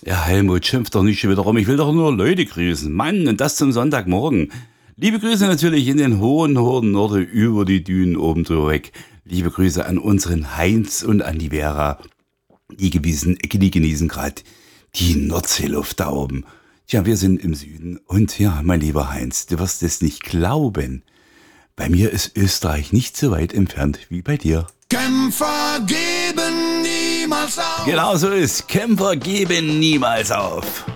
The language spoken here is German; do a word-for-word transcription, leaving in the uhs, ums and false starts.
Ja, Helmut, schimpf doch nicht schon wieder rum. Ich will doch nur Leute grüßen. Mann, und das zum Sonntagmorgen. Liebe Grüße natürlich in den hohen, hohen Norden über die Dünen oben drüber weg. Liebe Grüße an unseren Heinz und an die Vera. Die genießen, die genießen gerade die Nordseeluft da oben. Tja, wir sind im Süden. Und ja, mein lieber Heinz, du wirst es nicht glauben. Bei mir ist Österreich nicht so weit entfernt wie bei dir. Kämpfer geben niemals auf. Genau so ist. Kämpfer geben niemals auf.